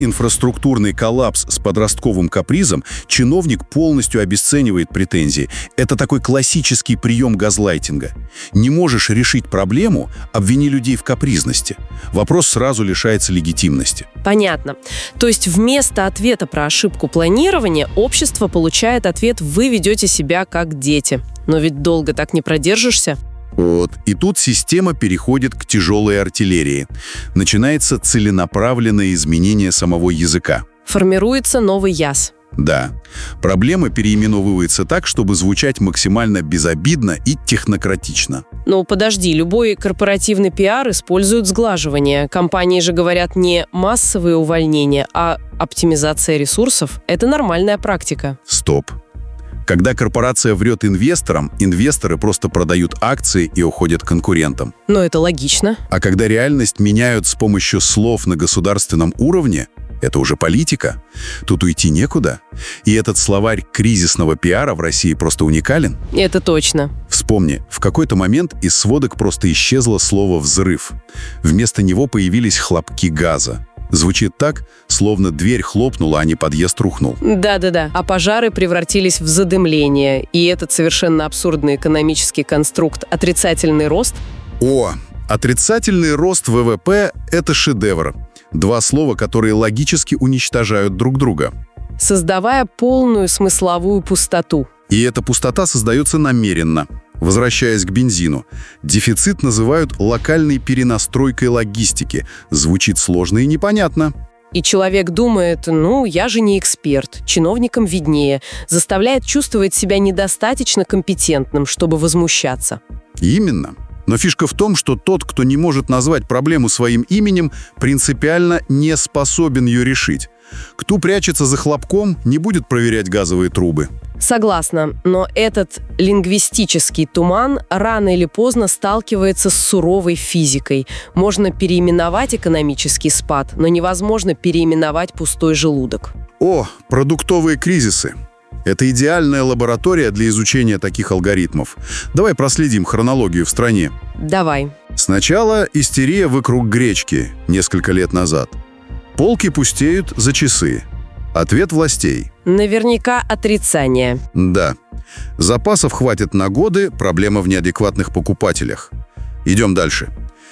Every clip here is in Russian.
Инфраструктурный коллапс с подростковым капризом, чиновник полностью обесценивает претензии. Это такой классический прием газлайтинга. Не можешь решить проблему — обвини людей в капризности. Вопрос сразу лишается легитимности. Понятно. То есть вместо ответа про ошибку планирования общество получает ответ: вы ведете себя как дети. Но ведь долго так не продержишься. Вот. И тут система переходит к тяжелой артиллерии. Начинается целенаправленное изменение самого языка. Формируется новый яз. Да. Проблема переименовывается так, чтобы звучать максимально безобидно и технократично. Ну, подожди, любой корпоративный пиар использует сглаживание. Компании же говорят не массовые увольнения, а оптимизация ресурсов. Это нормальная практика. Стоп. Когда корпорация врет инвесторам, инвесторы просто продают акции и уходят к конкурентам. Но это логично. А когда реальность меняют с помощью слов на государственном уровне, это уже политика. Тут уйти некуда. И этот словарь кризисного пиара в России просто уникален. Это точно. Вспомни, в какой-то момент из сводок просто исчезло слово «взрыв». Вместо него появились хлопки газа. Звучит так, словно дверь хлопнула, а не подъезд рухнул. Да-да-да. А пожары превратились в задымление. И этот совершенно абсурдный экономический конструкт «отрицательный рост». О, отрицательный рост ВВП – это шедевр. Два слова, которые логически уничтожают друг друга. Создавая полную смысловую пустоту. И эта пустота создается намеренно. Возвращаясь к бензину, дефицит называют локальной перенастройкой логистики. Звучит сложно и непонятно. И человек думает: ну, я же не эксперт, чиновникам виднее, заставляет чувствовать себя недостаточно компетентным, чтобы возмущаться. Именно. Но фишка в том, что тот, кто не может назвать проблему своим именем, принципиально не способен ее решить. Кто прячется за хлопком, не будет проверять газовые трубы. Согласна, но этот лингвистический туман рано или поздно сталкивается с суровой физикой. Можно переименовать экономический спад, но невозможно переименовать пустой желудок. О, продуктовые кризисы. Это идеальная лаборатория для изучения таких алгоритмов. Давай проследим хронологию в стране. Давай. Сначала истерия вокруг гречки несколько лет назад. Полки пустеют за часы. Ответ властей. Наверняка отрицание. Да. Запасов хватит на годы, проблема в неадекватных покупателях. Идем дальше.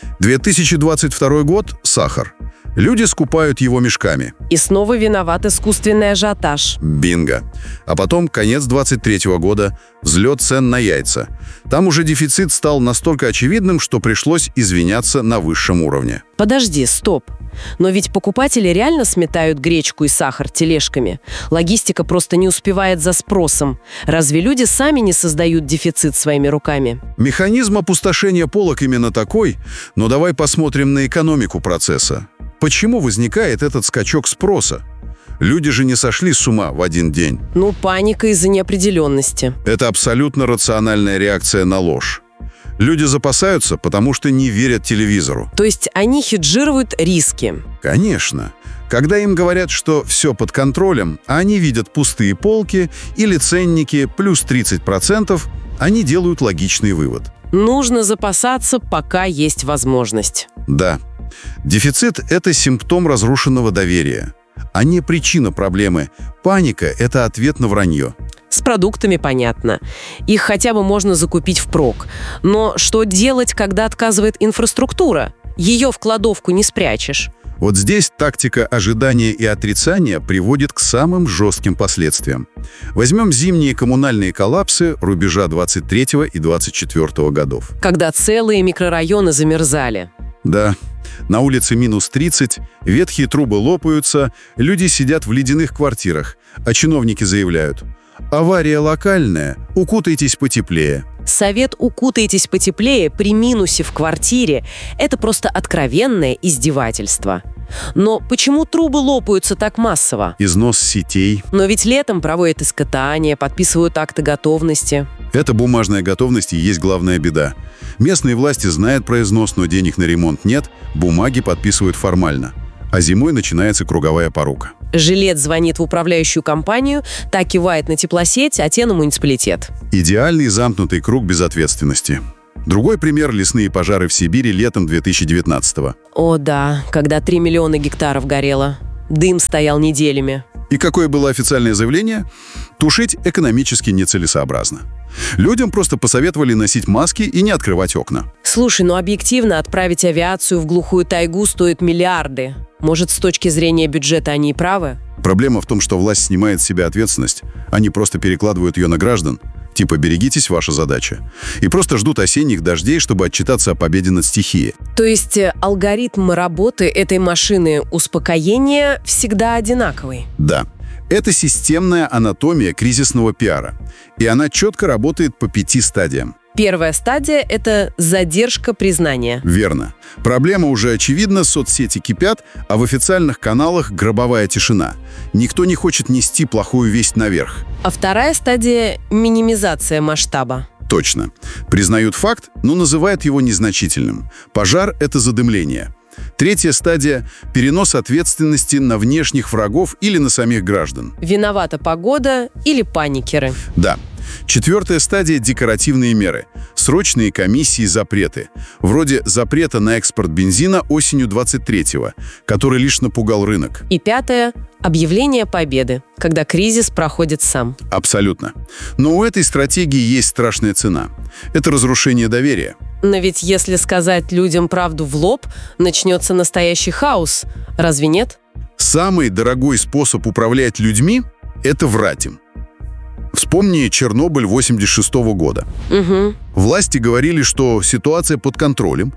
2022 год – сахар. Люди скупают его мешками. И снова виноват искусственный ажиотаж. Бинго. А потом конец 2023 года – взлет цен на яйца. Там уже дефицит стал настолько очевидным, что пришлось извиняться на высшем уровне. Подожди, стоп. Но ведь покупатели реально сметают гречку и сахар тележками. Логистика просто не успевает за спросом. Разве люди сами не создают дефицит своими руками? Механизм опустошения полок именно такой, но давай посмотрим на экономику процесса. Почему возникает этот скачок спроса? Люди же не сошли с ума в один день. Ну, паника из-за неопределенности. Это абсолютно рациональная реакция на ложь. Люди запасаются, потому что не верят телевизору. То есть они хеджируют риски. Конечно. Когда им говорят, что все под контролем, а они видят пустые полки или ценники плюс 30%, они делают логичный вывод. Нужно запасаться, пока есть возможность. Да. Дефицит – это симптом разрушенного доверия, а не причина проблемы. Паника – это ответ на вранье. С продуктами понятно. Их хотя бы можно закупить впрок. Но что делать, когда отказывает инфраструктура? Ее в кладовку не спрячешь. Вот здесь тактика ожидания и отрицания приводит к самым жестким последствиям. Возьмем зимние коммунальные коллапсы рубежа 23 и 24 годов. Когда целые микрорайоны замерзали. Да. На улице минус 30, ветхие трубы лопаются, люди сидят в ледяных квартирах, а чиновники заявляют: авария локальная, укутайтесь потеплее. Совет «укутайтесь потеплее» при минусе в квартире – это просто откровенное издевательство. Но почему трубы лопаются так массово? Износ сетей. Но ведь летом проводят испытания, подписывают акты готовности. Эта бумажная готовность и есть главная беда. Местные власти знают про износ, но денег на ремонт нет, бумаги подписывают формально. А зимой начинается круговая порука. Жилец звонит в управляющую компанию, та кивает на теплосеть, а те на муниципалитет. Идеальный замкнутый круг безответственности. Другой пример – лесные пожары в Сибири летом 2019-го. О да, когда 3 миллиона гектаров горело. Дым стоял неделями. И какое было официальное заявление? Тушить экономически нецелесообразно. Людям просто посоветовали носить маски и не открывать окна. Слушай, но объективно отправить авиацию в глухую тайгу стоит миллиарды. Может, с точки зрения бюджета они и правы? Проблема в том, что власть снимает с себя ответственность. Они просто перекладывают ее на граждан. Типа «берегитесь, ваша задача». И просто ждут осенних дождей, чтобы отчитаться о победе над стихией. То есть алгоритм работы этой машины успокоения всегда одинаковый? Да. Это системная анатомия кризисного пиара. И она четко работает по 5 стадиям. Первая стадия – это задержка признания. Верно. Проблема уже очевидна, соцсети кипят, а в официальных каналах гробовая тишина. Никто не хочет нести плохую весть наверх. А вторая стадия – минимизация масштаба. Точно. Признают факт, но называют его незначительным. Пожар – это задымление. Третья стадия – перенос ответственности на внешних врагов или на самих граждан. Виновата погода или паникеры. Да. Четвертая стадия – декоративные меры. Срочные комиссии, запреты. Вроде запрета на экспорт бензина осенью 23-го, который лишь напугал рынок. И пятая – объявление победы, когда кризис проходит сам. Абсолютно. Но у этой стратегии есть страшная цена. Это разрушение доверия. Но ведь если сказать людям правду в лоб, начнется настоящий хаос. Разве нет? Самый дорогой способ управлять людьми – это врать им. Вспомни Чернобыль 86-го года. Угу. Власти говорили, что ситуация под контролем,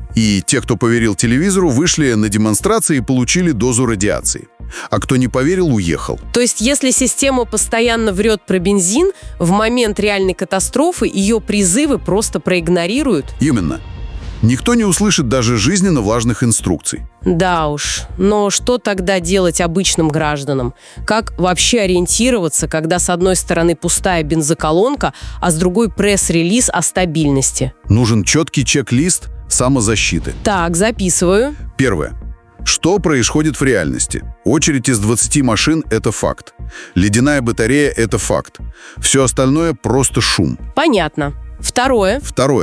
и те, кто поверил телевизору, вышли на демонстрации и получили дозу радиации. А кто не поверил, уехал. То есть, если система постоянно врет про бензин, в момент реальной катастрофы ее призывы просто проигнорируют? Именно. Никто не услышит даже жизненно важных инструкций. Да уж, но что тогда делать обычным гражданам? Как вообще ориентироваться, когда с одной стороны пустая бензоколонка, а с другой пресс-релиз о стабильности? Нужен четкий чек-лист самозащиты. Так, записываю. Первое. Что происходит в реальности? Очередь из 20 машин – это факт. Ледяная батарея – это факт. Все остальное – просто шум. Понятно. Второе.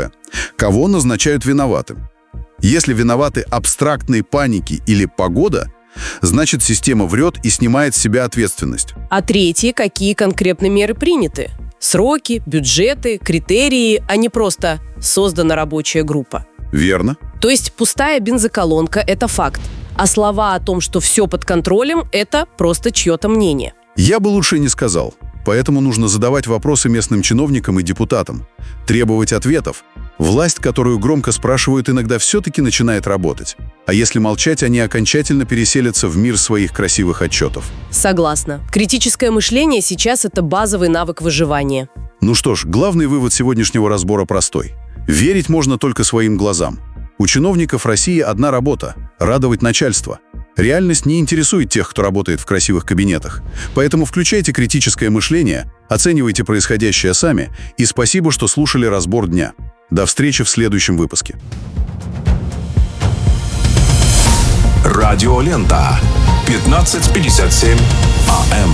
Кого назначают виноватым? Если виноваты абстрактные паники или погода, значит, система врет и снимает с себя ответственность. А третье, какие конкретные меры приняты? Сроки, бюджеты, критерии, а не просто создана рабочая группа. Верно. То есть пустая бензоколонка – это факт, а слова о том, что все под контролем – это просто чье-то мнение. Я бы лучше не сказал. Поэтому нужно задавать вопросы местным чиновникам и депутатам, требовать ответов. Власть, которую громко спрашивают, иногда все-таки начинает работать. А если молчать, они окончательно переселятся в мир своих красивых отчетов. Согласна. Критическое мышление сейчас – это базовый навык выживания. Ну что ж, главный вывод сегодняшнего разбора простой. Верить можно только своим глазам. У чиновников России одна работа – радовать начальство. Реальность не интересует тех, кто работает в красивых кабинетах. Поэтому включайте критическое мышление, оценивайте происходящее сами, и спасибо, что слушали разбор дня. До встречи в следующем выпуске. Радиолента. 15:57 АМ.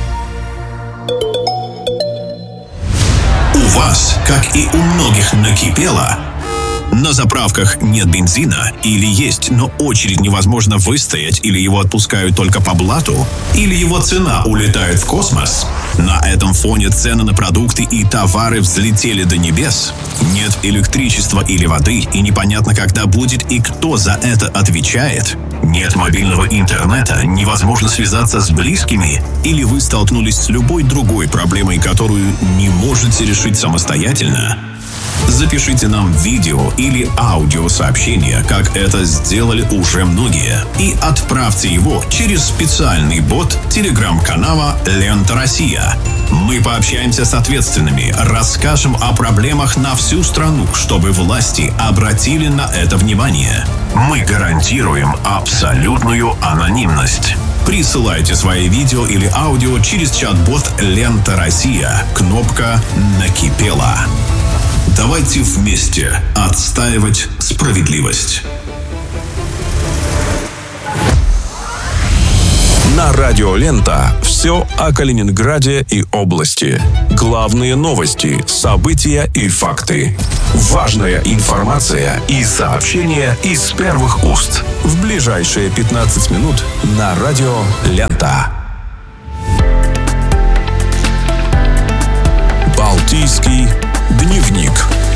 У вас, как и у многих, накипело? На заправках нет бензина или есть, но очередь невозможно выстоять, или его отпускают только по блату, или его цена улетает в космос. На этом фоне цены на продукты и товары взлетели до небес. Нет электричества или воды, и непонятно, когда будет и кто за это отвечает. Нет мобильного интернета, невозможно связаться с близкими, или вы столкнулись с любой другой проблемой, которую не можете решить самостоятельно. Запишите нам видео или аудиосообщение, как это сделали уже многие, и отправьте его через специальный бот телеграм-канала «Лента Россия». Мы пообщаемся с ответственными, расскажем о проблемах на всю страну, чтобы власти обратили на это внимание. Мы гарантируем абсолютную анонимность. Присылайте свои видео или аудио через чат-бот «Лента Россия». Кнопка «Накипело». Давайте вместе отстаивать справедливость. На радио «Лента» все о Калининграде и области. Главные новости, события и факты. Важная информация и сообщения из первых уст. В ближайшие 15 минут на радио «Лента». Балтийский дневник.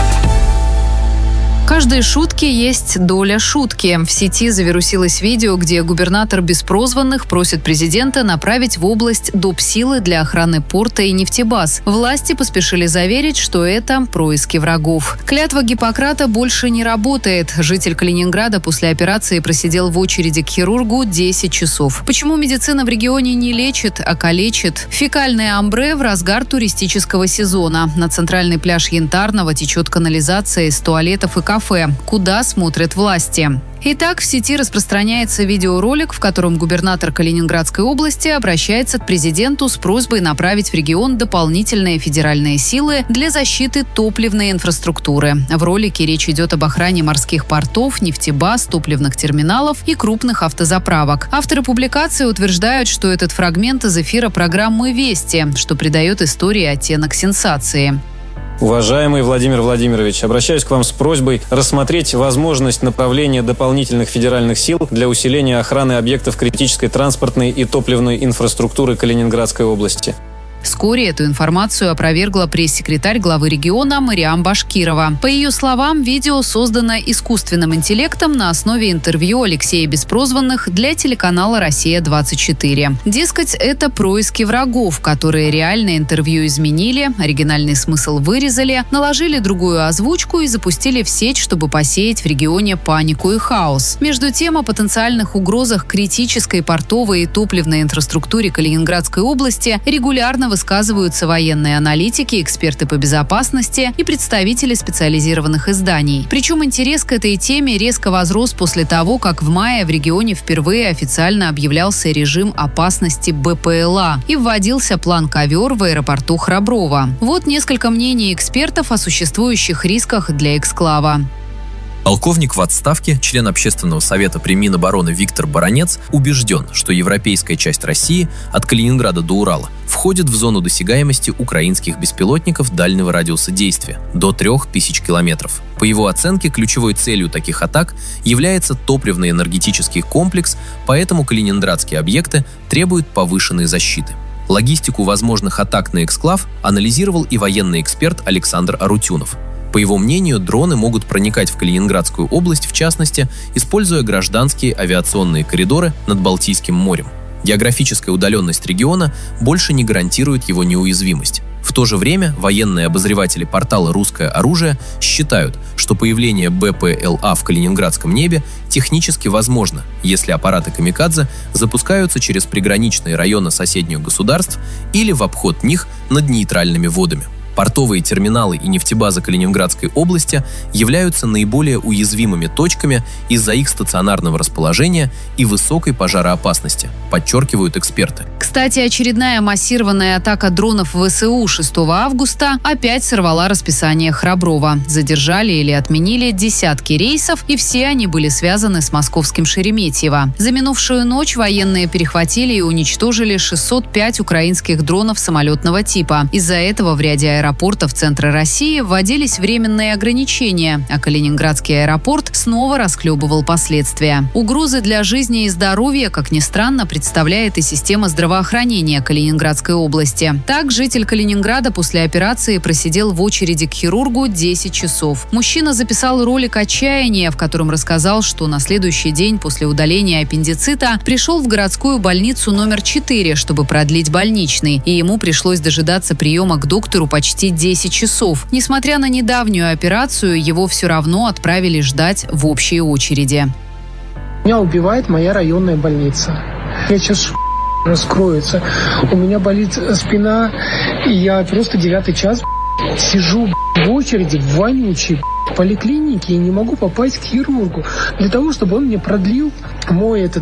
Каждой шутке есть доля шутки. В сети завирусилось видео, где губернатор Беспрозванных просит президента направить в область доп. Силы для охраны порта и нефтебаз. Власти поспешили заверить, что это происки врагов. Клятва Гиппократа больше не работает. Житель Калининграда после операции просидел в очереди к хирургу 10 часов. Почему медицина в регионе не лечит, а калечит? Фекальное амбре в разгар туристического сезона. На центральный пляж Янтарного течет канализация из туалетов и кафе. Куда смотрят власти? Итак, в сети распространяется видеоролик, в котором губернатор Калининградской области обращается к президенту с просьбой направить в регион дополнительные федеральные силы для защиты топливной инфраструктуры. В ролике речь идет об охране морских портов, нефтебаз, топливных терминалов и крупных автозаправок. Авторы публикации утверждают, что этот фрагмент из эфира программы «Вести», что придает истории оттенок сенсации. Уважаемый Владимир Владимирович, обращаюсь к вам с просьбой рассмотреть возможность направления дополнительных федеральных сил для усиления охраны объектов критической транспортной и топливной инфраструктуры Калининградской области. Вскоре эту информацию опровергла пресс-секретарь главы региона Мариам Башкирова. По ее словам, видео создано искусственным интеллектом на основе интервью Алексея Беспрозванных для телеканала «Россия-24». Дескать, это происки врагов, которые реальное интервью изменили, оригинальный смысл вырезали, наложили другую озвучку и запустили в сеть, чтобы посеять в регионе панику и хаос. Между тем, о потенциальных угрозах критической портовой и топливной инфраструктуре Калининградской области регулярно высказываются военные аналитики, эксперты по безопасности и представители специализированных изданий. Причем интерес к этой теме резко возрос после того, как в мае в регионе впервые официально объявлялся режим опасности БПЛА и вводился план «Ковер» в аэропорту Храброво. Вот несколько мнений экспертов о существующих рисках для эксклава. Полковник в отставке, член Общественного совета при Минобороны Виктор Баранец убежден, что европейская часть России от Калининграда до Урала входит в зону досягаемости украинских беспилотников дальнего радиуса действия до 3000 километров. По его оценке, ключевой целью таких атак является топливно-энергетический комплекс, поэтому калининградские объекты требуют повышенной защиты. Логистику возможных атак на эксклав анализировал и военный эксперт Александр Арутюнов. По его мнению, дроны могут проникать в Калининградскую область, в частности, используя гражданские авиационные коридоры над Балтийским морем. Географическая удаленность региона больше не гарантирует его неуязвимость. В то же время военные обозреватели портала «Русское оружие» считают, что появление БПЛА в калининградском небе технически возможно, если аппараты «Камикадзе» запускаются через приграничные районы соседних государств или в обход них над нейтральными водами. Портовые терминалы и нефтебазы Калининградской области являются наиболее уязвимыми точками из-за их стационарного расположения и высокой пожароопасности, подчеркивают эксперты. Кстати, очередная массированная атака дронов ВСУ 6 августа опять сорвала расписание Храброва. Задержали или отменили десятки рейсов, и все они были связаны с московским Шереметьево. За минувшую ночь военные перехватили и уничтожили 605 украинских дронов самолетного типа. Из-за этого в ряде аэропортов центра России вводились временные ограничения, а Калининградский аэропорт снова расхлебывал последствия. Угрозы для жизни и здоровья, как ни странно, представляет и система здравоохранения Калининградской области. Так, житель Калининграда после операции просидел в очереди к хирургу 10 часов. Мужчина записал ролик отчаяния, в котором рассказал, что на следующий день после удаления аппендицита пришел в городскую больницу номер 4, чтобы продлить больничный, и ему пришлось дожидаться приема к доктору почти 10 часов. Несмотря на недавнюю операцию, его все равно отправили ждать в общей очереди. Меня убивает моя районная больница. Я сейчас раскроется. У меня болит спина, и я просто 9-й час сижу в очереди в вонючей поликлинике и не могу попасть к хирургу для того, чтобы он мне продлил мой этот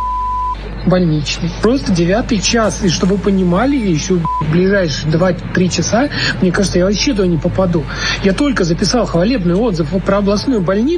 больничный. Просто 9-й час. И чтобы вы понимали, еще в ближайшие 2-3 часа, мне кажется, я вообще туда не попаду. Я только записал хвалебный отзыв про областную больницу,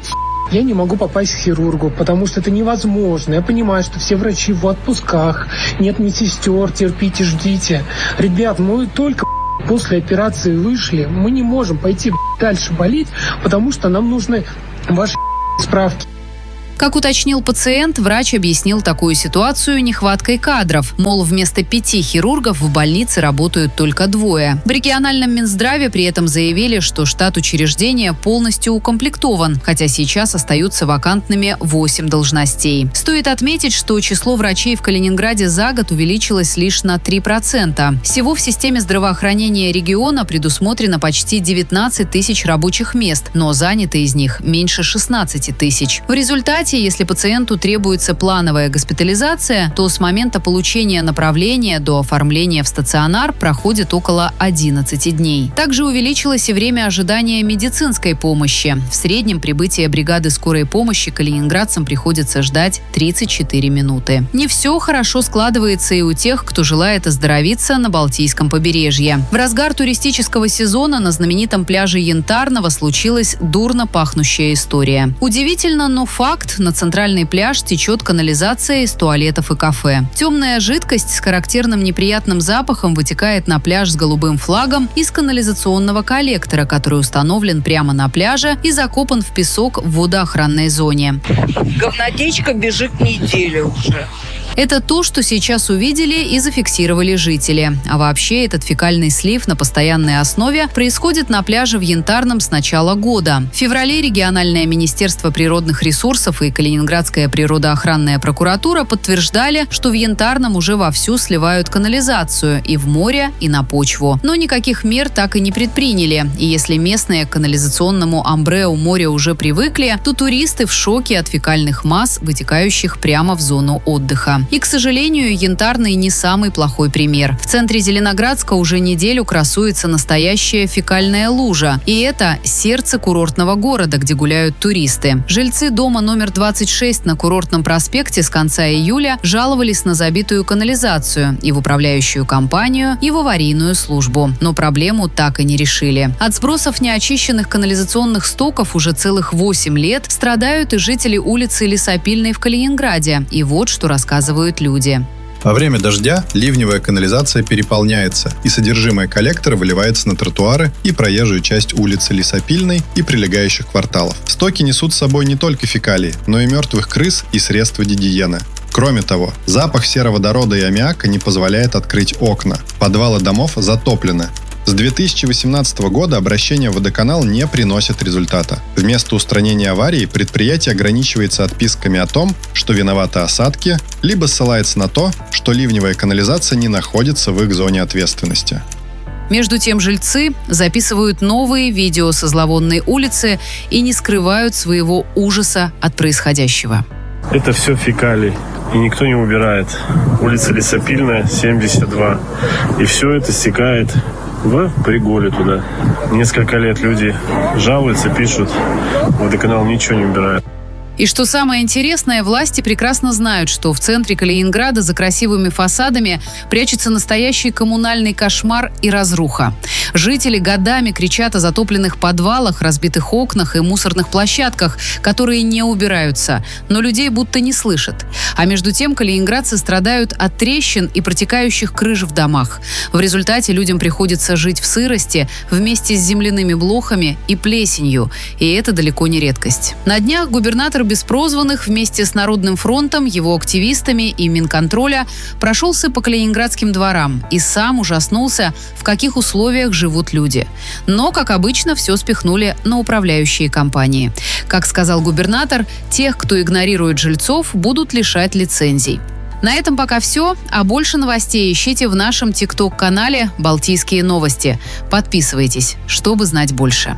Я не могу попасть к хирургу, потому что это невозможно. Я понимаю, что все врачи в отпусках, нет медсестер, терпите, ждите. Ребят, мы только после операции вышли, мы не можем пойти дальше болеть, потому что нам нужны ваши справки. Как уточнил пациент, врач объяснил такую ситуацию нехваткой кадров. Мол, вместо 5 хирургов в больнице работают только 2. В региональном Минздраве при этом заявили, что штат учреждения полностью укомплектован, хотя сейчас остаются вакантными 8 должностей. Стоит отметить, что число врачей в Калининграде за год увеличилось лишь на 3%. Всего в системе здравоохранения региона предусмотрено почти 19 тысяч рабочих мест, но заняты из них меньше 16 тысяч. В результате, если пациенту требуется плановая госпитализация, то с момента получения направления до оформления в стационар проходит около 11 дней. Также увеличилось и время ожидания медицинской помощи. В среднем прибытие бригады скорой помощи калининградцам приходится ждать 34 минуты. Не все хорошо складывается и у тех, кто желает оздоровиться на Балтийском побережье. В разгар туристического сезона на знаменитом пляже Янтарного случилась дурно пахнущая история. Удивительно, но факт: на центральный пляж течет канализация из туалетов и кафе. Темная жидкость с характерным неприятным запахом вытекает на пляж с голубым флагом из канализационного коллектора, который установлен прямо на пляже и закопан в песок в водоохранной зоне. Говнотечка бежит неделю уже. Это то, что сейчас увидели и зафиксировали жители. А вообще этот фекальный слив на постоянной основе происходит на пляже в Янтарном с начала года. В феврале региональное министерство природных ресурсов и Калининградская природоохранная прокуратура подтверждали, что в Янтарном уже вовсю сливают канализацию и в море, и на почву. Но никаких мер так и не предприняли. И если местные к канализационному амбре у моря уже привыкли, то туристы в шоке от фекальных масс, вытекающих прямо в зону отдыха. И, к сожалению, Янтарный не самый плохой пример. В центре Зеленоградска уже неделю красуется настоящая фекальная лужа. И это сердце курортного города, где гуляют туристы. Жильцы дома номер 26 на Курортном проспекте с конца июля жаловались на забитую канализацию и в управляющую компанию, и в аварийную службу. Но проблему так и не решили. От сбросов неочищенных канализационных стоков уже целых 8 лет страдают и жители улицы Лесопильной в Калининграде. И вот что рассказывают люди. Во время дождя ливневая канализация переполняется, и содержимое коллектора выливается на тротуары и проезжую часть улицы Лесопильной и прилегающих кварталов. Стоки несут с собой не только фекалии, но и мертвых крыс и средства гигиены. Кроме того, запах сероводорода и аммиака не позволяет открыть окна. Подвалы домов затоплены. С 2018 года обращение в водоканал не приносит результата. Вместо устранения аварии предприятие ограничивается отписками о том, что виноваты осадки, либо ссылается на то, что ливневая канализация не находится в их зоне ответственности. Между тем жильцы записывают новые видео со зловонной улицы и не скрывают своего ужаса от происходящего. Это все фекалии, и никто не убирает. Улица Лесопильная, 72. И все это стекает в Приголе туда. Несколько лет люди жалуются, пишут, водоканал ничего не убирает. И что самое интересное, власти прекрасно знают, что в центре Калининграда за красивыми фасадами прячется настоящий коммунальный кошмар и разруха. Жители годами кричат о затопленных подвалах, разбитых окнах и мусорных площадках, которые не убираются, но людей будто не слышат. А между тем калининградцы страдают от трещин и протекающих крыш в домах. В результате людям приходится жить в сырости вместе с земляными блохами и плесенью, и это далеко не редкость. На днях губернатор Беспрозванных вместе с Народным фронтом, его активистами и Минконтроля прошелся по калининградским дворам и сам ужаснулся, в каких условиях живут люди. Но, как обычно, все спихнули на управляющие компании. Как сказал губернатор, тех, кто игнорирует жильцов, будут лишать лицензий. На этом пока все, а больше новостей ищите в нашем ТикТок-канале «Балтийские новости». Подписывайтесь, чтобы знать больше.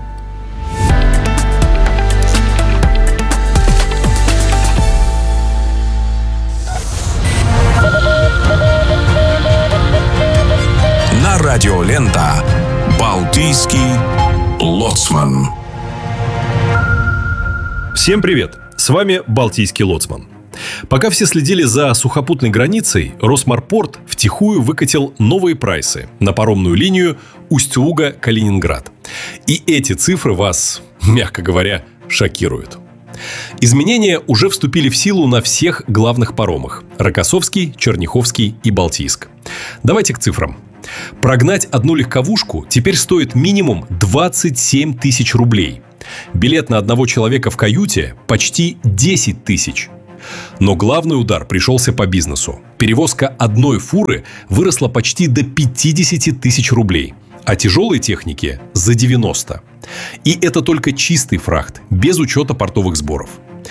Радиолента «Балтийский лоцман». Всем привет! С вами Балтийский лоцман. Пока все следили за сухопутной границей, Росморпорт втихую выкатил новые прайсы на паромную линию Усть-Луга-Калининград. И эти цифры вас, мягко говоря, шокируют. Изменения уже вступили в силу на всех главных паромах – Рокоссовский, Черняховский и Балтийск. Давайте к цифрам. Прогнать одну легковушку теперь стоит минимум 27 тысяч рублей. Билет на одного человека в каюте – почти 10 тысяч. Но главный удар пришелся по бизнесу. Перевозка одной фуры выросла почти до 50 тысяч рублей, а тяжелой техники – за 90. И это только чистый фрахт, без учета портовых сборов.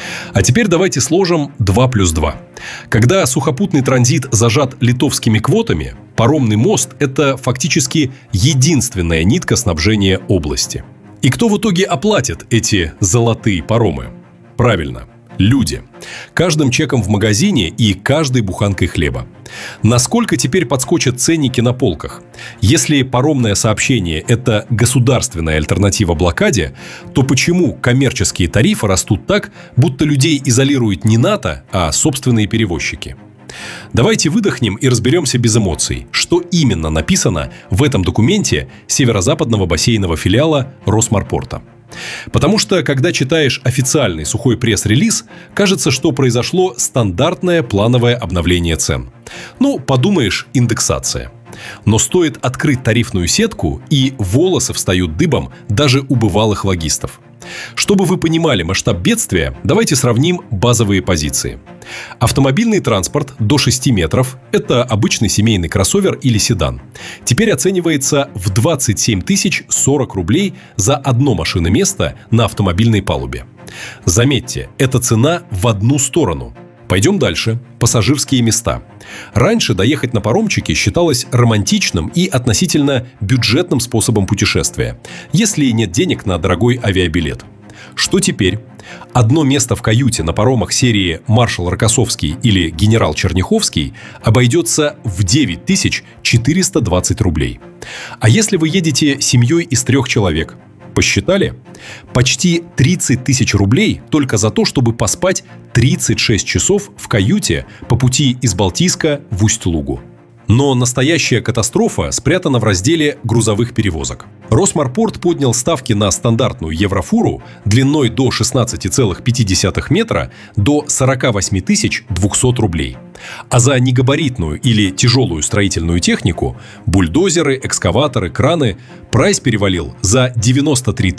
А теперь давайте сложим 2 плюс 2. Когда сухопутный транзит зажат литовскими квотами, паромный мост – это фактически единственная нитка снабжения области. И кто в итоге оплатит эти золотые паромы? Правильно. Люди. Каждым чеком в магазине и каждой буханкой хлеба. Насколько теперь подскочат ценники на полках? Если паромное сообщение – это государственная альтернатива блокаде, то почему коммерческие тарифы растут так, будто людей изолирует не НАТО, а собственные перевозчики? Давайте выдохнем и разберемся без эмоций, что именно написано в этом документе северо-западного бассейнового филиала Росморпорта. Потому что, когда читаешь официальный сухой пресс-релиз, кажется, что произошло стандартное плановое обновление цен. Ну, подумаешь, индексация. Но стоит открыть тарифную сетку, и волосы встают дыбом даже у бывалых логистов. Чтобы вы понимали масштаб бедствия, давайте сравним базовые позиции. Автомобильный транспорт до 6 метров – это обычный семейный кроссовер или седан. Теперь оценивается в 27 040 рублей за одно машиноместо на автомобильной палубе. Заметьте, это цена в одну сторону. Пойдем дальше. Пассажирские места. Раньше доехать на паромчике считалось романтичным и относительно бюджетным способом путешествия, если нет денег на дорогой авиабилет. Что теперь? Одно место в каюте на паромах серии «Маршал Рокоссовский» или «Генерал Черняховский» обойдется в 9420 рублей. А если вы едете семьей из 3 человек? Посчитали? Почти 30 тысяч рублей только за то, чтобы поспать 36 часов в каюте по пути из Балтийска в Усть-Лугу. Но настоящая катастрофа спрятана в разделе грузовых перевозок. Росморпорт поднял ставки на стандартную еврофуру длиной до 16,5 метра до 48 200 рублей. А за негабаритную или тяжелую строительную технику – бульдозеры, экскаваторы, краны – прайс перевалил за 93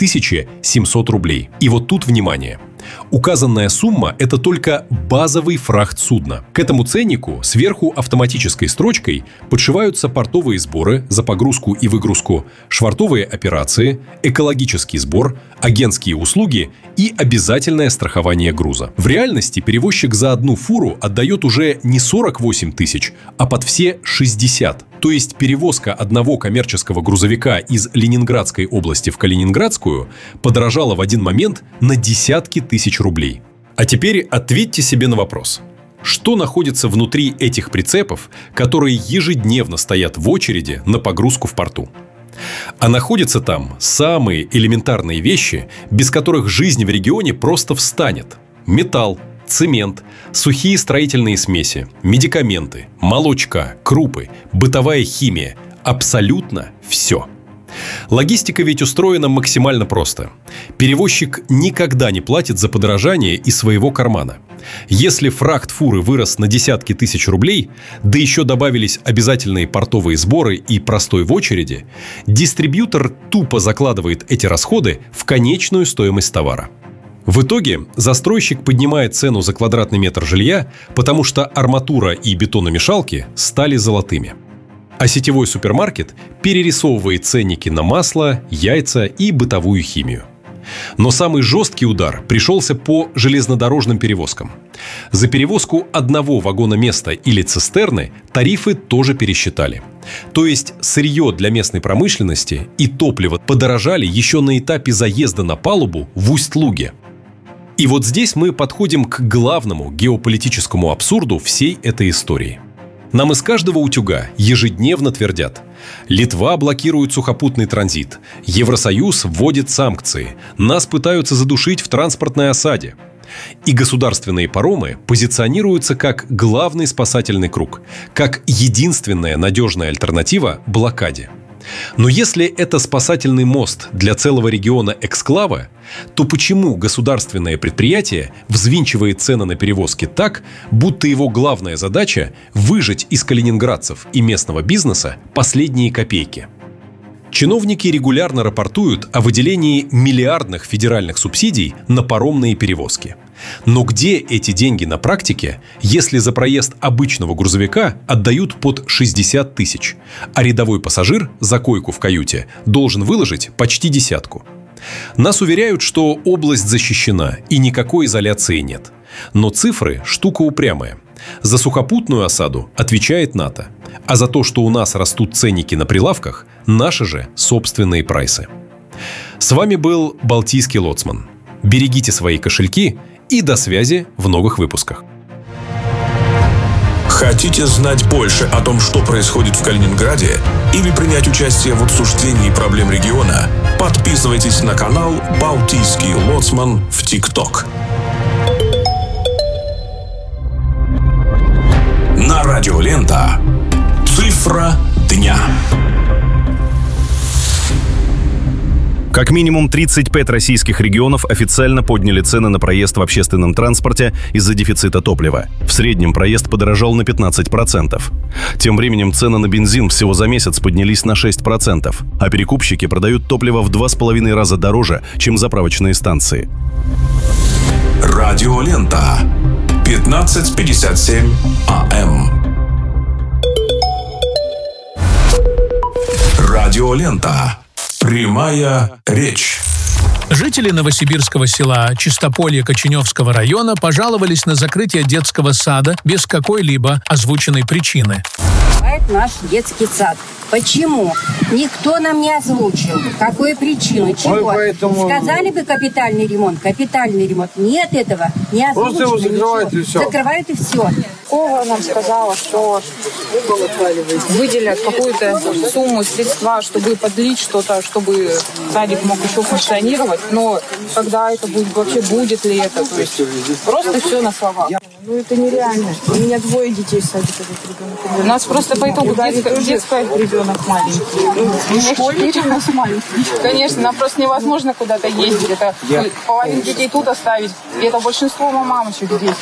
700 рублей. И вот тут внимание. Указанная сумма – это только базовый фрахт судна. К этому ценнику сверху автоматической строчкой подшиваются портовые сборы за погрузку и выгрузку, швартовые операции, экологический сбор, агентские услуги и обязательное страхование груза. В реальности перевозчик за одну фуру отдает уже не 48 тысяч, а под все 60. То есть перевозка одного коммерческого грузовика из Ленинградской области в Калининградскую подорожала в один момент на десятки тысяч рублей. А теперь ответьте себе на вопрос. Что находится внутри этих прицепов, которые ежедневно стоят в очереди на погрузку в порту? А находятся там самые элементарные вещи, без которых жизнь в регионе просто встанет. Металл, цемент, сухие строительные смеси, медикаменты, молочка, крупы, бытовая химия – абсолютно все. Логистика ведь устроена максимально просто. Перевозчик никогда не платит за подорожание из своего кармана. Если фрахт фуры вырос на десятки тысяч рублей, да еще добавились обязательные портовые сборы и простой в очереди, дистрибьютор тупо закладывает эти расходы в конечную стоимость товара. В итоге застройщик поднимает цену за квадратный метр жилья, потому что арматура и бетономешалки стали золотыми. А сетевой супермаркет перерисовывает ценники на масло, яйца и бытовую химию. Но самый жесткий удар пришелся по железнодорожным перевозкам. За перевозку одного вагона места или цистерны тарифы тоже пересчитали. То есть сырье для местной промышленности и топливо подорожали еще на этапе заезда на палубу в Усть-Луге. И вот здесь мы подходим к главному геополитическому абсурду всей этой истории. Нам из каждого утюга ежедневно твердят: Литва блокирует сухопутный транзит, Евросоюз вводит санкции, нас пытаются задушить в транспортной осаде. И государственные паромы позиционируются как главный спасательный круг, как единственная надежная альтернатива блокаде. Но если это спасательный мост для целого региона эксклава, то почему государственное предприятие взвинчивает цены на перевозки так, будто его главная задача – выжать из калининградцев и местного бизнеса последние копейки? Чиновники регулярно рапортуют о выделении миллиардных федеральных субсидий на паромные перевозки. Но где эти деньги на практике, если за проезд обычного грузовика отдают под 60 тысяч, а рядовой пассажир за койку в каюте должен выложить почти 10? Нас уверяют, что область защищена и никакой изоляции нет. Но цифры – штука упрямая. За сухопутную осаду отвечает НАТО, а за то, что у нас растут ценники на прилавках, наши же собственные прайсы. С вами был Балтийский лоцман. Берегите свои кошельки и до связи в новых выпусках. Хотите знать больше о том, что происходит в Калининграде, или принять участие в обсуждении проблем региона? Подписывайтесь на канал «Балтийский лоцман» в ТикТок. На радио Лента. Цифра дня. Как минимум 35 российских регионов официально подняли цены на проезд в общественном транспорте из-за дефицита топлива. В среднем проезд подорожал на 15%. Тем временем цены на бензин всего за месяц поднялись на 6%, а перекупщики продают топливо в 2,5 раза дороже, чем заправочные станции. Радио Лента. 15:57 АМ. Радио Лента. Прямая речь. Жители новосибирского села Чистополье Коченевского района пожаловались на закрытие детского сада без какой-либо озвученной причины. Наш детский сад. Почему? Никто нам не озвучил. Какую причину? Чего? Сказали бы капитальный ремонт. Капитальный ремонт. Нет этого. Не озвучили. Просто его закрывают и все. Закрывают и все. Кова нам сказала, что выделят какую-то сумму, средства, чтобы подлить что-то, чтобы садик мог еще функционировать. Но когда это будет, вообще будет ли это? То есть просто все на словах. Ну это нереально. У меня 2 детей в садике. У нас просто по итогу детская ребенок маленький. В школе у нас маленький. Конечно, нам просто невозможно куда-то ездить. Это половину детей тут оставить. И это большинство мамочек здесь.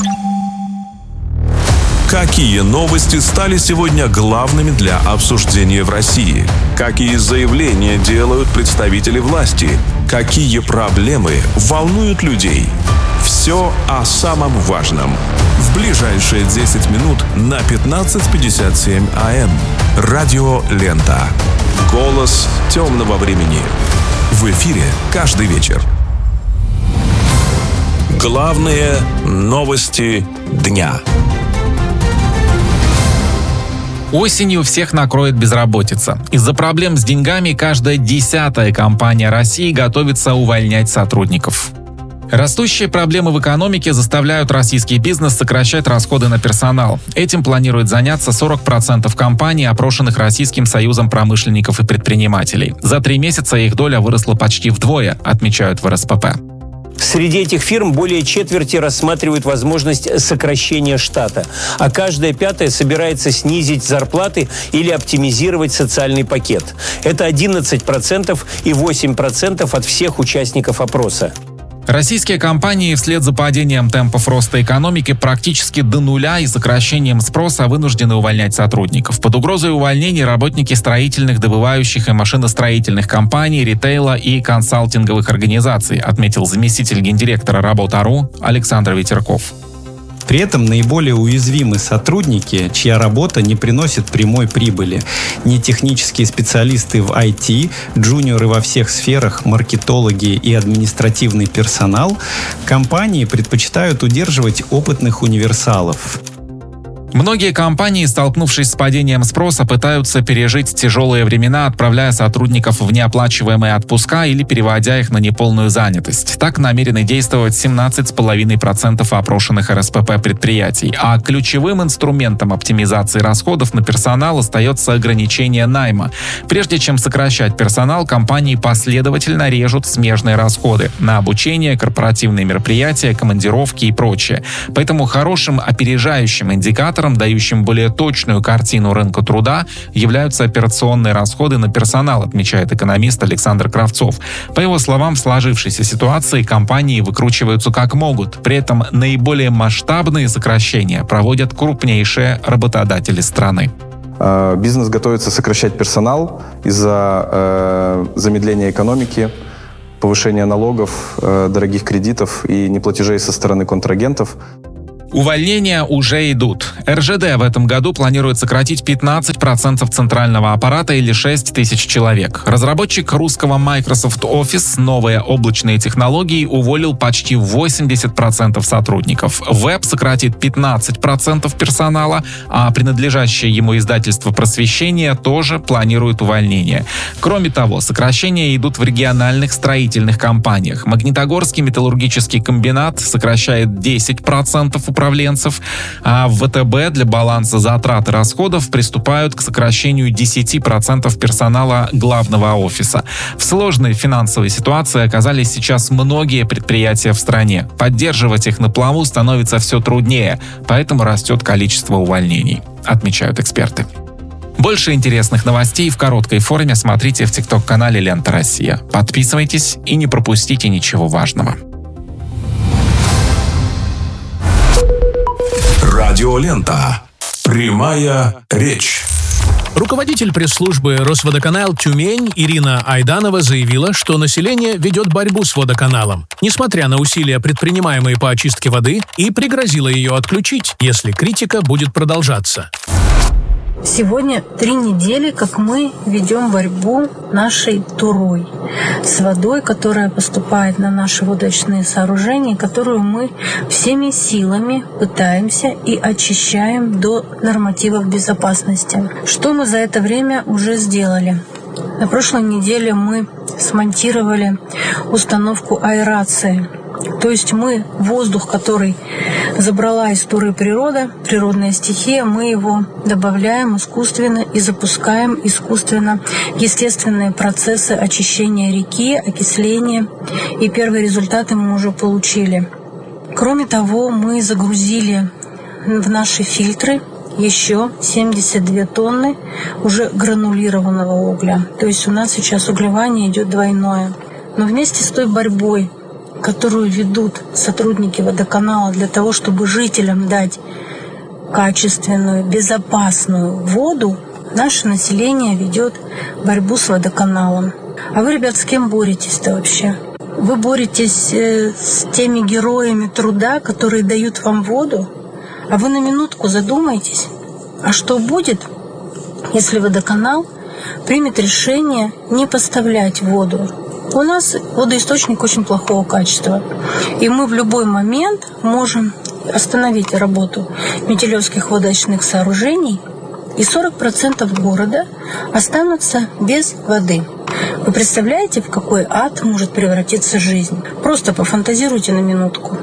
Какие новости стали сегодня главными для обсуждения в России? Какие заявления делают представители власти? Какие проблемы волнуют людей? Все о самом важном. В ближайшие 10 минут на 15:57 АМ. Радио Лента. Голос темного времени. В эфире каждый вечер. Главные новости дня. Осенью всех накроет безработица. Из-за проблем с деньгами каждая 10-я компания России готовится увольнять сотрудников. Растущие проблемы в экономике заставляют российский бизнес сокращать расходы на персонал. Этим планирует заняться 40% компаний, опрошенных Российским союзом промышленников и предпринимателей. За 3 месяца их доля выросла почти вдвое, отмечают в РСПП. Среди этих фирм более четверти рассматривают возможность сокращения штата, а каждая 5-я собирается снизить зарплаты или оптимизировать социальный пакет. Это 11% и 8% от всех участников опроса. Российские компании вслед за падением темпов роста экономики практически до нуля и сокращением спроса вынуждены увольнять сотрудников. Под угрозой увольнений работники строительных, добывающих и машиностроительных компаний, ритейла и консалтинговых организаций, отметил заместитель гендиректора Работа.ру Александр Ветерков. При этом наиболее уязвимы сотрудники, чья работа не приносит прямой прибыли. Нетехнические специалисты в IT, джуниоры во всех сферах, маркетологи и административный персонал. Компании предпочитают удерживать опытных универсалов. Многие компании, столкнувшись с падением спроса, пытаются пережить тяжелые времена, отправляя сотрудников в неоплачиваемые отпуска или переводя их на неполную занятость. Так намерены действовать 17,5% опрошенных РСПП предприятий. А ключевым инструментом оптимизации расходов на персонал остается ограничение найма. Прежде чем сокращать персонал, компании последовательно режут смежные расходы на обучение, корпоративные мероприятия, командировки и прочее. Поэтому хорошим опережающим индикатором индикатором, дающим более точную картину рынка труда, являются операционные расходы на персонал, отмечает экономист Александр Кравцов. По его словам, в сложившейся ситуации компании выкручиваются как могут. При этом наиболее масштабные сокращения проводят крупнейшие работодатели страны. Бизнес готовится сокращать персонал из-за замедления экономики, повышения налогов, дорогих кредитов и неплатежей со стороны контрагентов. Увольнения уже идут. РЖД в этом году планирует сократить 15% центрального аппарата или 6 тысяч человек. Разработчик русского Microsoft Office «Новые облачные технологии» уволил почти 80% сотрудников. Веб сократит 15% персонала, а принадлежащее ему издательство «Просвещение» тоже планирует увольнение. Кроме того, сокращения идут в региональных строительных компаниях. Магнитогорский металлургический комбинат сокращает 10% управленцев, а в ВТБ для баланса затрат и расходов приступают к сокращению 10% персонала главного офиса. В сложной финансовой ситуации оказались сейчас многие предприятия в стране. Поддерживать их на плаву становится все труднее, поэтому растет количество увольнений, отмечают эксперты. Больше интересных новостей в короткой форме смотрите в ТикТок-канале «Лента Россия». Подписывайтесь и не пропустите ничего важного. Радиолента. Прямая речь. Руководитель пресс-службы Росводоканал «Тюмень» Ирина Айданова заявила, что население ведет борьбу с водоканалом, несмотря на усилия, предпринимаемые по очистке воды, и пригрозила ее отключить, если критика будет продолжаться. Сегодня 3 недели, как мы ведем борьбу нашей Турой с водой, которая поступает на наши водочные сооружения, которую мы всеми силами пытаемся и очищаем до нормативов безопасности. Что мы за это время уже сделали? На прошлой неделе мы смонтировали установку аэрации. То есть мы воздух, который забрала из Туры природа, природная стихия, мы его добавляем искусственно и запускаем искусственно естественные процессы очищения реки, окисления. И первые результаты мы уже получили. Кроме того, мы загрузили в наши фильтры еще 72 тонны уже гранулированного угля. То есть у нас сейчас углевание идет двойное. Но вместе с той борьбой, которую ведут сотрудники водоканала для того, чтобы жителям дать качественную, безопасную воду, наше население ведет борьбу с водоканалом. А вы, ребят, с кем боретесь-то вообще? Вы боретесь с теми героями труда, которые дают вам воду? А вы на минутку задумайтесь, а что будет, если водоканал примет решение не поставлять воду? У нас водоисточник очень плохого качества, и мы в любой момент можем остановить работу Метелевских водочных сооружений, и 40% города останутся без воды. Вы представляете, в какой ад может превратиться жизнь? Просто пофантазируйте на минутку.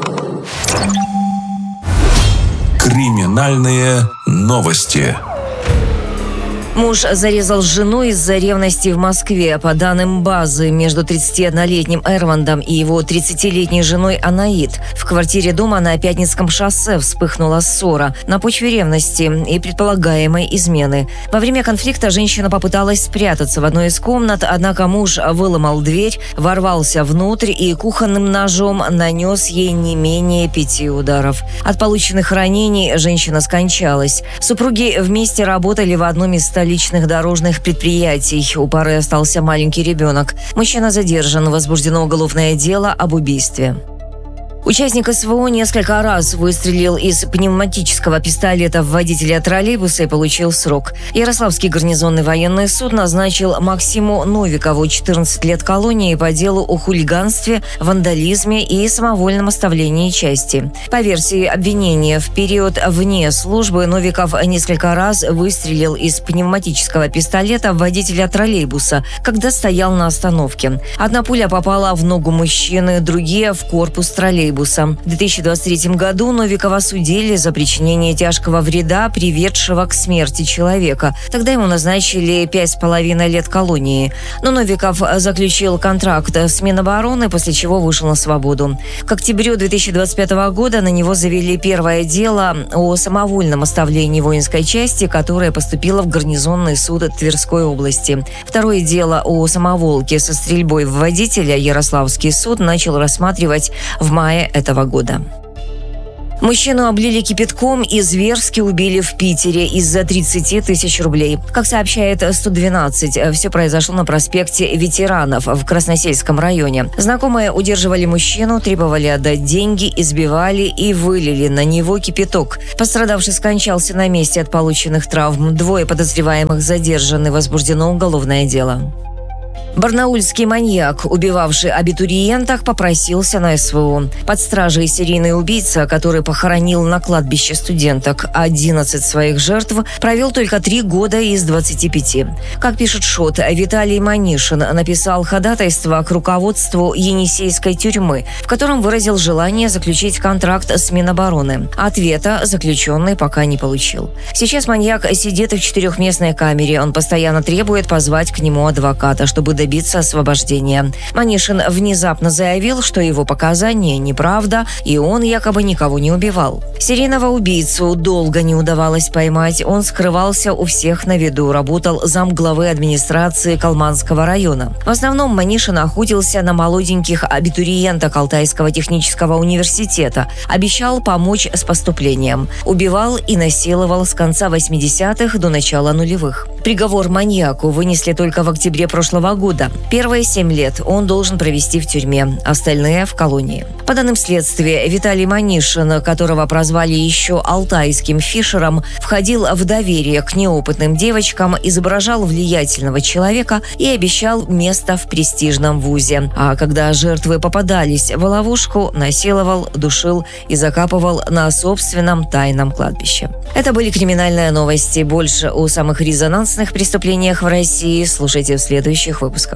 Криминальные новости. Муж зарезал жену из-за ревности в Москве. По данным базы, между 31-летним Эрвандом и его 30-летней женой Анаид в квартире дома на Пятницком шоссе вспыхнула ссора на почве ревности и предполагаемой измены. Во время конфликта женщина попыталась спрятаться в одной из комнат, однако муж выломал дверь, ворвался внутрь и кухонным ножом нанес ей не менее 5 ударов. От полученных ранений женщина скончалась. Супруги вместе работали в одном из столичных дорожных предприятий. У пары остался маленький ребенок. Мужчина задержан. Возбуждено уголовное дело об убийстве. Участник СВО несколько раз выстрелил из пневматического пистолета в водителя троллейбуса и получил срок. Ярославский гарнизонный военный суд назначил Максиму Новикову 14 лет колонии по делу о хулиганстве, вандализме и самовольном оставлении части. По версии обвинения, в период вне службы Новиков несколько раз выстрелил из пневматического пистолета в водителя троллейбуса, когда стоял на остановке. Одна пуля попала в ногу мужчины, другие – в корпус троллейбуса. троллейбуса. В 2023 году Новикова судили за причинение тяжкого вреда, приведшего к смерти человека. Тогда ему назначили 5,5 лет колонии. Но Новиков заключил контракт с Минобороны, после чего вышел на свободу. К октябрю 2025 года на него завели первое дело о самовольном оставлении воинской части, которое поступило в гарнизонный суд Тверской области. Второе дело о самоволке со стрельбой в водителя Ярославский суд начал рассматривать в мае этого года. Мужчину облили кипятком и зверски убили в Питере из-за 30 тысяч рублей. Как сообщает 112, все произошло на проспекте Ветеранов в Красносельском районе. Знакомые удерживали мужчину, требовали отдать деньги, избивали и вылили на него кипяток. Пострадавший скончался на месте от полученных травм. 2 подозреваемых задержаны, возбуждено уголовное дело. Барнаульский маньяк, убивавший абитуриенток, попросился на СВО. Под стражей серийный убийца, который похоронил на кладбище студенток 11 своих жертв, провел только 3 года из 25. Как пишет ШОТ, Виталий Манишин написал ходатайство к руководству Енисейской тюрьмы, в котором выразил желание заключить контракт с Минобороны. Ответа заключенный пока не получил. Сейчас маньяк сидит в 4-местной камере. Он постоянно требует позвать к нему адвоката, чтобы добиться освобождения. Манишин внезапно заявил, что его показания неправда, и он якобы никого не убивал. Серийного убийцу долго не удавалось поймать. Он скрывался у всех на виду, работал замглавы администрации Калманского района. В основном Манишин охотился на молоденьких абитуриенток Алтайского технического университета, обещал помочь с поступлением. Убивал и насиловал с конца 80-х до начала нулевых. Приговор маньяку вынесли только в октябре прошлого года. Первые 7 лет он должен провести в тюрьме, остальные – в колонии. По данным следствия, Виталий Манишин, которого прозвали еще алтайским Фишером, входил в доверие к неопытным девочкам, изображал влиятельного человека и обещал место в престижном вузе. А когда жертвы попадались в ловушку, насиловал, душил и закапывал на собственном тайном кладбище. Это были криминальные новости. Больше о самых резонансных преступлениях в России слушайте в следующих выпусках.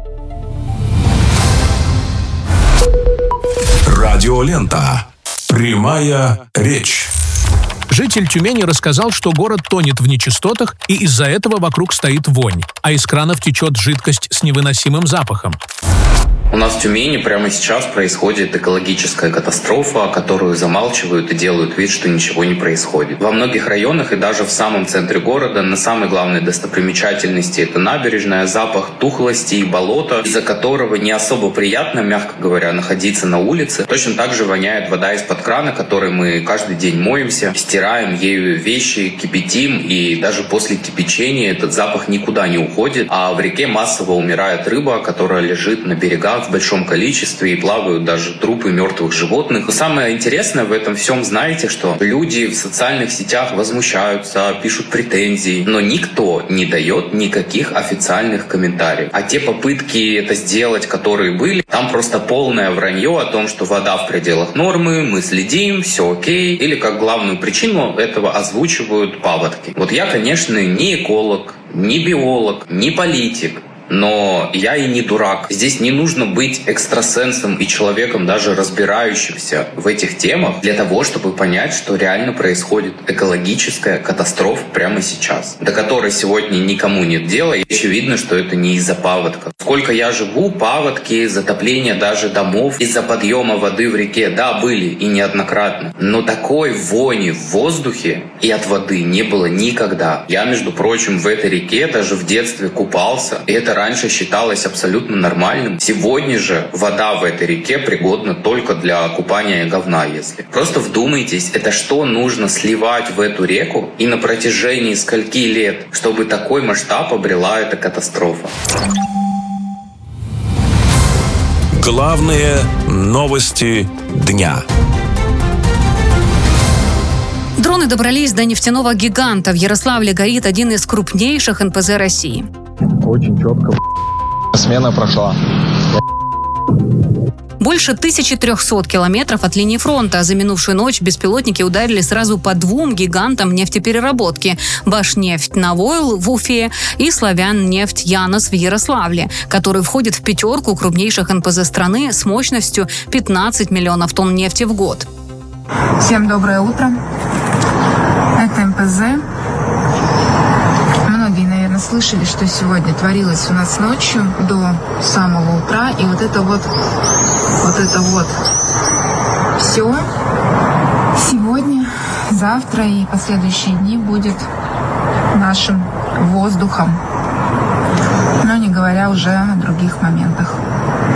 Радиолента. Прямая речь. Житель Тюмени рассказал, что город тонет в нечистотах, и из-за этого вокруг стоит вонь, а из кранов течет жидкость с невыносимым запахом. У нас в Тюмени прямо сейчас происходит экологическая катастрофа, которую замалчивают и делают вид, что ничего не происходит. Во многих районах и даже в самом центре города на самой главной достопримечательности это набережная, запах тухлости и болота, из-за которого не особо приятно, мягко говоря, находиться на улице. Точно так же воняет вода из-под крана, которой мы каждый день моемся, стираем ею вещи, кипятим, и даже после кипячения этот запах никуда не уходит, а в реке массово умирает рыба, которая лежит на берегах в большом количестве, и плавают даже трупы мертвых животных. Но самое интересное в этом всем, знаете, что люди в социальных сетях возмущаются, пишут претензии, но никто не дает никаких официальных комментариев. А те попытки это сделать, которые были, там просто полное вранье о том, что вода в пределах нормы, мы следим, все окей. Или как главную причину этого озвучивают паводки. Вот я, конечно, не эколог, не биолог, не политик, но я и не дурак. Здесь не нужно быть экстрасенсом и человеком, даже разбирающимся в этих темах, для того, чтобы понять, что реально происходит экологическая катастрофа прямо сейчас, до которой сегодня никому нет дела. И очевидно, что это не из-за паводков. Сколько я живу, паводки, затопление даже домов из-за подъема воды в реке, да, были и неоднократно. Но такой вони в воздухе и от воды не было никогда. Я, между прочим, в этой реке даже в детстве купался, и это раньше считалось абсолютно нормальным. Сегодня же вода в этой реке пригодна только для купания говна, если. Просто вдумайтесь, это что нужно сливать в эту реку и на протяжении скольки лет, чтобы такой масштаб обрела эта катастрофа. Главные новости дня. Дроны добрались до нефтяного гиганта. В Ярославле горит один из крупнейших НПЗ России. Очень четко. Смена прошла. Больше 1300 километров от линии фронта. За минувшую ночь беспилотники ударили сразу по двум гигантам нефтепереработки – Башнефть Навойл в Уфе и Славян-нефть Янос в Ярославле, который входит в пятерку крупнейших НПЗ страны с мощностью 15 миллионов тонн нефти в год. Всем доброе утро. Это НПЗ. Многие, наверное, слышали, что сегодня творилось у нас ночью до самого утра. И вот это вот все сегодня, завтра и последующие дни будет нашим воздухом. Но не говоря уже о других моментах.